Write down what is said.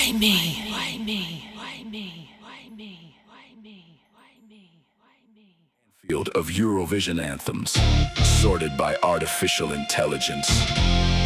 Why me? Why me? Why me? Why me? Why me? Why me? Why me? Field of Eurovision anthems, sorted by artificial intelligence.